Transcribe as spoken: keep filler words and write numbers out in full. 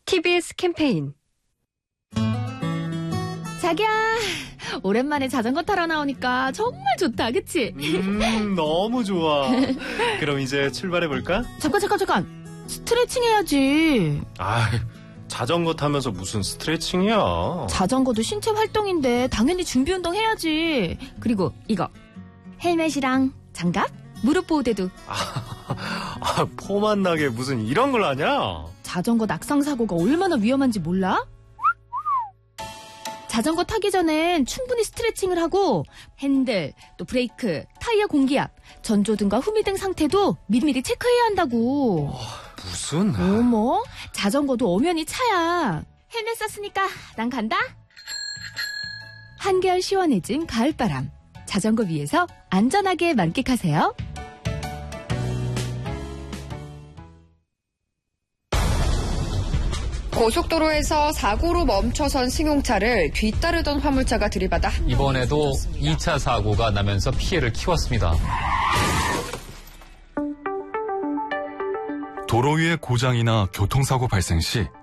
티비에스 캠페인. 자기야, 오랜만에 자전거 타러 나오니까 정말 좋다, 그치? 음, 너무 좋아. 그럼 이제 출발해볼까? 잠깐, 잠깐, 잠깐. 스트레칭 해야지. 아, 자전거 타면서 무슨 스트레칭이야. 자전거도 신체 활동인데 당연히 준비 운동 해야지. 그리고 이거. 헬멧이랑 장갑, 무릎 보호대도. 아, 폼안 나게 무슨 이런 걸 하냐? 자전거 낙상 사고가 얼마나 위험한지 몰라? 자전거 타기 전엔 충분히 스트레칭을 하고 핸들, 또 브레이크, 타이어 공기압, 전조등과 후미등 상태도 미리미리 체크해야 한다고. 어, 무슨... 어머, 자전거도 엄연히 차야. 헬멧 썼으니까 난 간다. 한결 시원해진 가을바람. 자전거 위에서 안전하게 만끽하세요. 고속도로에서 사고로 멈춰선 승용차를 뒤따르던 화물차가 들이받아 이번에도 이 차 사고가 나면서 피해를 키웠습니다. 도로 위에 고장이나 교통사고 발생 시